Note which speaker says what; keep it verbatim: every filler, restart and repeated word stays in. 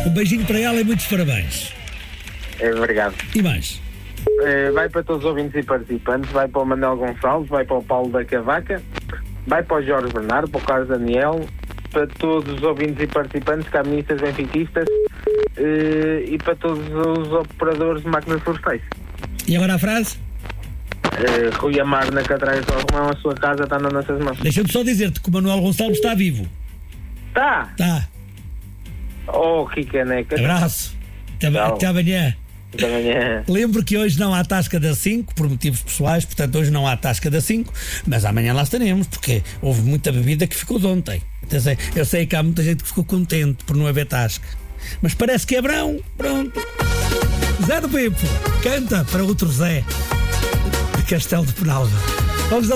Speaker 1: Um beijinho para ela e muitos parabéns.
Speaker 2: É, obrigado.
Speaker 1: E mais?
Speaker 2: É, vai para todos os ouvintes e participantes, vai para o Manuel Gonçalves, vai para o Paulo da Cavaca, vai para o Jorge Bernardo, para o Carlos Daniel, para todos os ouvintes e participantes, caministas, benfiquistas eh, e para todos os operadores de máquinas florestais.
Speaker 1: E agora a frase?
Speaker 2: Eh, Rui Amar na Catraia São Romão, a sua casa está nas nossas mãos.
Speaker 1: Deixa-me só dizer-te que o Manuel Gonçalves está vivo.
Speaker 2: Tá!
Speaker 1: Tá.
Speaker 2: Oh, que caneca.
Speaker 1: Abraço. Até,
Speaker 2: Tchau.
Speaker 1: até amanhã.
Speaker 2: Até amanhã.
Speaker 1: Lembro que hoje não há Tasca da cinco, por motivos pessoais, portanto hoje não há Tasca da cinco, mas amanhã lá estaremos, porque houve muita bebida que ficou de ontem. Eu sei, eu sei que há muita gente que ficou contente por não haver Tasca, mas parece que é Brão, pronto. Zé do Pipo, canta para outro Zé de Castelo de Penalva. Vamos